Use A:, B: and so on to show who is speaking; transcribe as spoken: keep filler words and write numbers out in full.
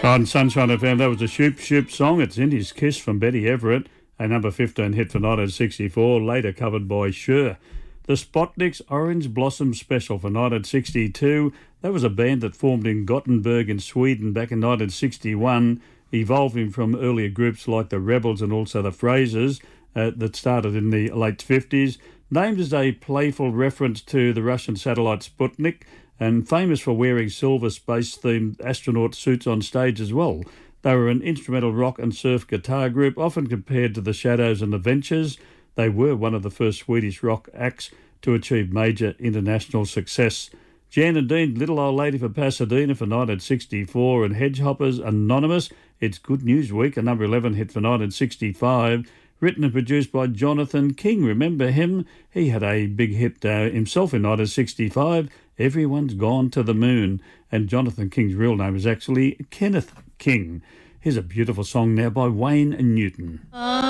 A: On Sunshine F M, that was a Shoop Shoop song. It's In His Kiss from Betty Everett, a number fifteen hit for nineteen sixty-four, later covered by Cher. The Spotniks' Orange Blossom Special for nineteen sixty-two. That was a band that formed in Gothenburg in Sweden back in nineteen sixty-one, evolving from earlier groups like the Rebels and also the Frasers uh, that started in the late fifties. Named as a playful reference to the Russian satellite Sputnik, and famous for wearing silver space-themed astronaut suits on stage as well. They were an instrumental rock and surf guitar group, often compared to the Shadows and the Ventures. They were one of the first Swedish rock acts to achieve major international success. Jan and Dean, Little Old Lady for Pasadena for nineteen sixty-four, and Hedgehoppers, Anonymous. It's Good News Week, a number eleven hit for nineteen sixty-five. Written and produced by Jonathan King. Remember him? He had a big hit uh, himself in nineteen sixty-five, Everyone's Gone to the Moon. And Jonathan King's real name is actually Kenneth King. Here's a beautiful song now by Wayne Newton.